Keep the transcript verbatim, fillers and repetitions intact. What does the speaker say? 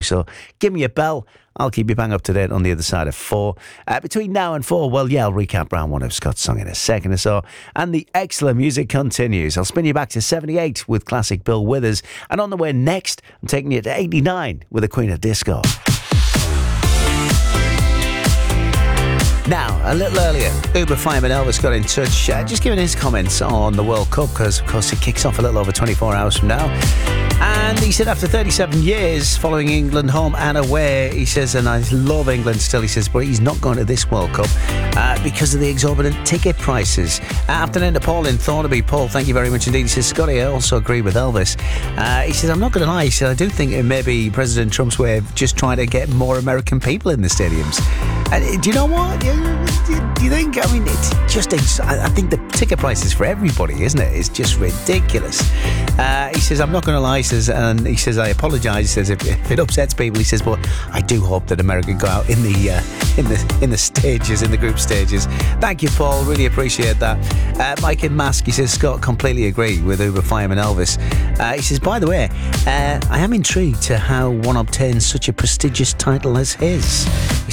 So give me a bell. I'll keep you bang up to date on the other side of four. Uh, between now and four, well, yeah, I'll recap round one of Scott's song in a second or so. And the excellent music continues. I'll spin you back to seventy-eight with classic Bill Withers. And on the way next, I'm taking you to eighty-nine with the Queen of Disco. Now, a little earlier, Uber fireman Elvis got in touch, uh, just giving his comments on the World Cup, because, of course, it kicks off a little over twenty-four hours from now. And he said after thirty-seven years following England home and away, he says, and I love England still, he says, but he's not going to this World Cup uh, because of the exorbitant ticket prices. Uh, afternoon to Paul in Thornaby. Paul, thank you very much indeed. He says, Scotty, I also agree with Elvis. Uh, he says, I'm not going to lie, he said, I do think it may be President Trump's way of just trying to get more American people in the stadiums. And do you know what? Do you think? I mean, it's just, I think the ticket prices for everybody, isn't it? It's just ridiculous. Uh, he says, I'm not going to lie, he says, and he says, I apologise. He says, if, if it upsets people, he says, but I do hope that America go out in the uh, in the in the stages, in the group stages. Thank you, Paul. Really appreciate that. Uh, Mike in Mask, he says, Scott, completely agree with Uber fireman Elvis. Uh, he says, by the way, uh, I am intrigued to how one obtains such a prestigious title as his. He